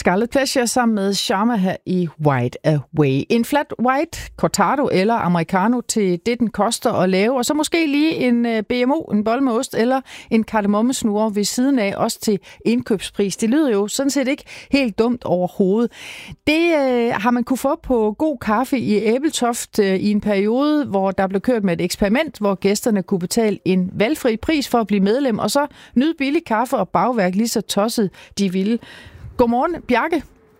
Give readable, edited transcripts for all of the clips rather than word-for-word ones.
Scarlet Pleasure sammen med Sharma her i Wide Away. En flat white cortado eller americano til det, den koster at lave, og så måske lige en BMO, en bolle med ost eller en kardemommesnurre ved siden af, også til indkøbspris. Det lyder jo sådan set ikke helt dumt overhovedet. Det har man kunne få på God Kaffe i Ebeltoft i en periode, hvor der blev kørt med et eksperiment, hvor gæsterne kunne betale en valgfri pris for at blive medlem, og så nyde billig kaffe og bagværk lige så tosset de ville. Godmorgen, Bjarke.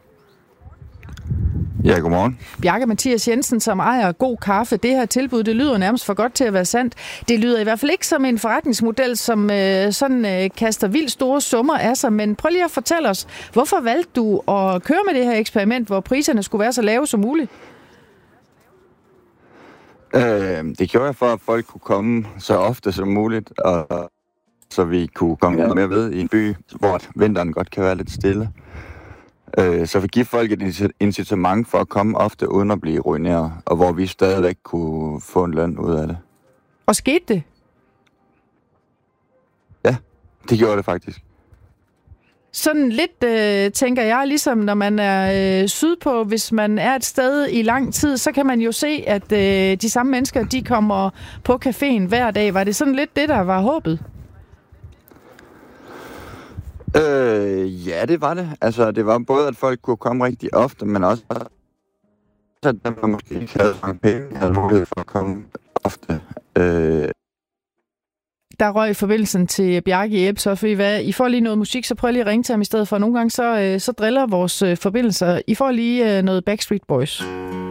Ja, godmorgen. Bjarke Mathias Jensen, som ejer God Kaffe. Det her tilbud, det lyder nærmest for godt til at være sandt. Det lyder i hvert fald ikke som en forretningsmodel, som kaster vildt store summer af sig. Men prøv lige at fortælle os, hvorfor valgte du at køre med det her eksperiment, hvor priserne skulle være så lave som muligt? Det gjorde jeg for, at folk kunne komme så ofte som muligt, og så vi kunne komme mere ved i en by, hvor vinteren godt kan være lidt stille. Så vi giver folk et incitament for at komme ofte uden at blive ruineret, og hvor vi stadigvæk kunne få en løn ud af det. Og skete det? Ja, det gjorde det faktisk. Sådan lidt, tænker jeg, ligesom når man er sydpå, hvis man er et sted i lang tid, så kan man jo se, at de samme mennesker, de kommer på caféen hver dag. Var det sådan lidt det, der var håbet? Ja, det var det. Altså, det var både, at folk kunne komme rigtig ofte, men også, at dem, måske ikke havde mange penge, havde mulighed for at komme ofte. Der røg forbindelsen til Bjarke i Ebeltoft. I får lige noget musik, så prøv lige at ringe til ham i stedet for. Nogle gange så driller vores forbindelser. I får lige noget Backstreet Boys.